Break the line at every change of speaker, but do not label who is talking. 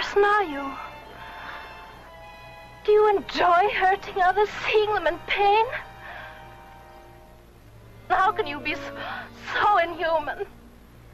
person are you? Do you enjoy hurting others, seeing them in pain? How can you be so inhuman?